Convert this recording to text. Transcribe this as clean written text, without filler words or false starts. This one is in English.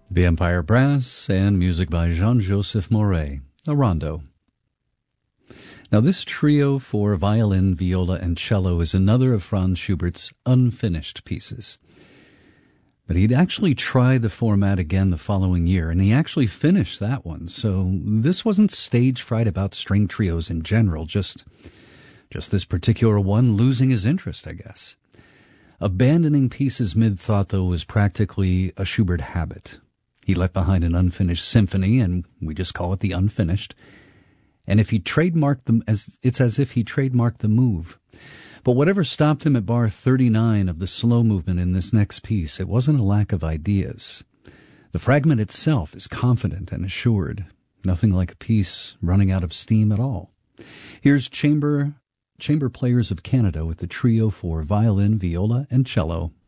The Empire Brass and music by Jean-Joseph Moret, a rondo. Now this trio for violin, viola, and cello is another of Franz Schubert's unfinished pieces. But he'd actually tried the format again the following year, and he actually finished that one. So this wasn't stage fright about string trios in general, just this particular one losing his interest, I guess. Abandoning pieces mid-thought, though, was practically a Schubert habit. He left behind an unfinished symphony, and we just call it the unfinished. And if he trademarked them, it's as if he trademarked the move. But whatever stopped him at bar 39 of the slow movement in this next piece, it wasn't a lack of ideas. The fragment itself is confident and assured. Nothing like a piece running out of steam at all. Here's Chamber Players of Canada with the trio for violin, viola, and cello.